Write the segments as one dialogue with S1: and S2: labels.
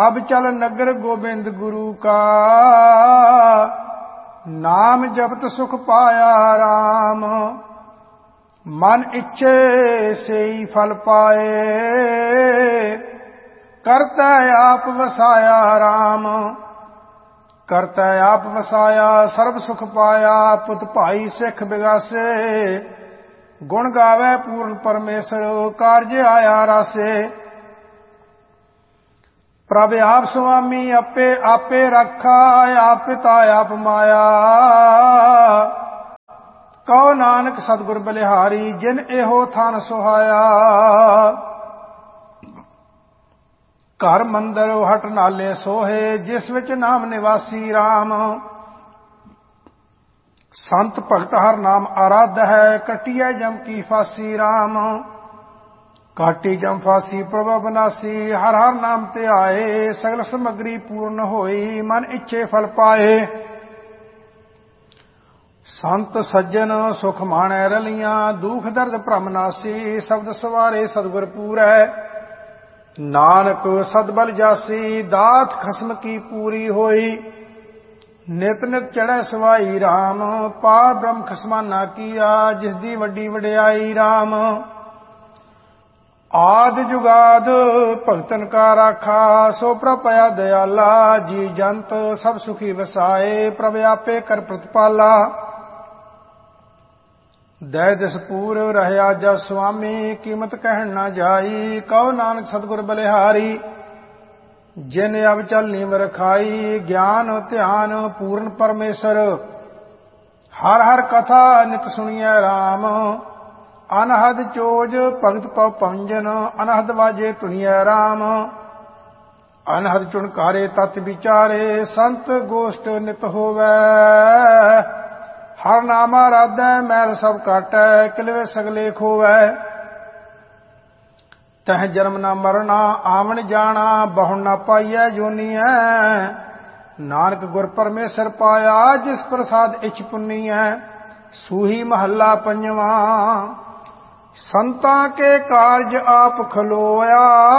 S1: अब चल नगर गोबिंद गुरु का, नाम जपत सुख पाया राम। मन इच्छे से ही फल पाए, करता आप वसाया राम। करता आप वसाया सर्व सुख पाया, पुत भाई सिख बिगासे। गुण गावे पूर्ण परमेश्वर, कारज आया रासे। प्रभ आप स्वामी आपे आपे रखा, आप पिता आप माया। कहो नानक सतगुर बलिहारी, जिन एहो थान सुहाया। घर मंदिर हट नाले सोहे, जिस विच नाम निवासी राम। संत भगत हर नाम आराध है, कटिया जम की फांसी राम। काटी जम फांसी प्रभु बनासी, हर हर नाम ते आए। सगल समग्री पूर्ण होई, मन इच्छे फल पाए। संत सज्जन सुख माणै रलियां, दुख दर्द भ्रम नासी। शब्द सवारे सतगुर पूरै, नानक सदबल जासी। दात खसम की पूरी होई, नित नित चढ़ै सवाई राम। पार ब्रह्म खसमाना किया, जिसदी वड्डी वड्याई राम। आद जुगाद भगतन का राखा, सो प्रभ पया दयाला। जी जंत सब सुखी वसाए, प्रभ आपे कर प्रतिपाला। दय दिसपूर रहया जब स्वामी, कीमत कहन न जाई। कहो नानक सतगुर बलिहारी, जिन अब चल नीम रखाई। ज्ञान ध्यान पूर्ण परमेश्वर, हर हर कथा नित सुनिए राम। अनहद चोज भगत पव पंजन, अनहद वाजे तुनिया राम। अनहद चुनकारे तत् विचारे, संत गोष्ठ नित होवै। हर नामा राधै मैल सब काटै, किलवे सगले खोवै। तह जन्म न मरना आवन जाना, बहु न पाइयै जोनीऐ। नानक गुर परमेश्वर पाया, जिस प्रसाद इछ पुन्नीऐ। सूही महला पंजवा, संतां के कारज आप खलोया।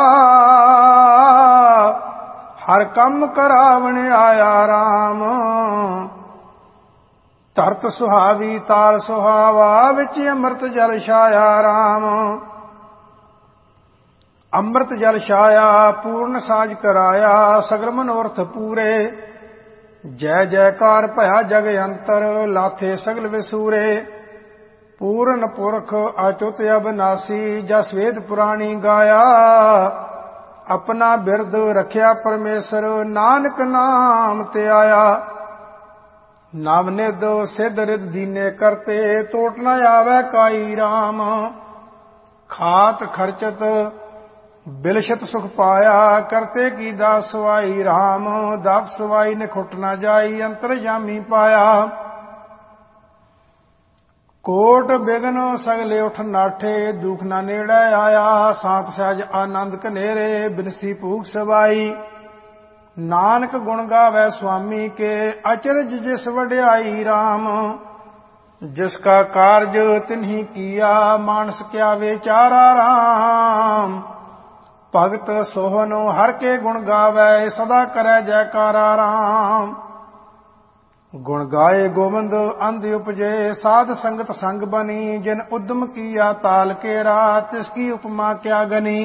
S1: हर कम करावण आया राम। धरत सुहावी ताल सुहावा, विच अमृत जल छाया राम। अमृत जल छाया पूर्ण साज कराया, सगल मनोरथ पूरे। जय जयकार भया जग अंतर, लाथे सगल विसूरे। पूਰਨ पुरख अचुत अबनासी, जस वेद पुराणी गाया। अपना बिरद रखिया परमेश्वर, नानक नाम ते आया। नवनिध सिद्ध रिद दीने करते, टोट न आवे काई राम। खात खर्चत बिलशत सुख पाया, करते की दास सवाई राम। दास सवाई ने खुट न जाई, अंतरजामी पाया। कोट बिघन सगले उठ नाठे, दुख न नेड़े आया। सात सहज आनंद कनेरे, बिनसी भूख सवाई। नानक गुण गावै स्वामी के, अचरज जिस वड्याई राम। जिसका कारज तिन्ही किया, मानस क्या विचारा राम। भगत सोहन हर के गुण गावै, सदा करै जयकारा राम। गुण गाए गोविंद अंध उपजे, साध संगत संग बनी। जिन उद्यम किया ताल केरा, तिसकी उपमा क्या गनी।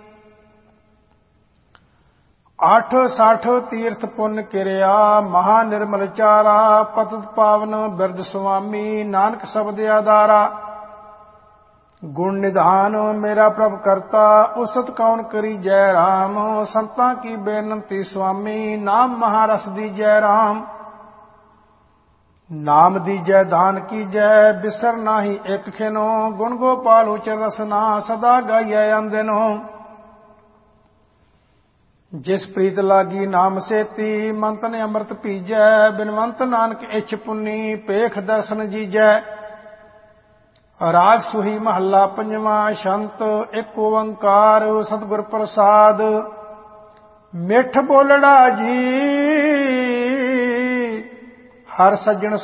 S1: 8 60 तीर्थ पुण्य किरिया, महा निर्मल चारा। पतत पावन बिरद स्वामी, नानक शब्द आधारा। गुण निधान मेरा प्रभ करता, उसत कौन करी जय राम। संतां की बेनंती स्वामी, नाम महारस दी जय राम। नाम दीजै दान कीजै, बिसर नाही एक खिनो। गुण गोपाल उचर रसना, सदा गाइयै अंदिनो। जिस प्रीत लागी नाम सेती, मंत ने अमृत पीजै। बिनवंत नानक इच्छ पुन्नी, पेख दर्शन जीजै। राग सुही महला पंजवा, शंत एक ओंकार सतगुर प्रसाद। मिठ बोलड़ा जी हर सज्जन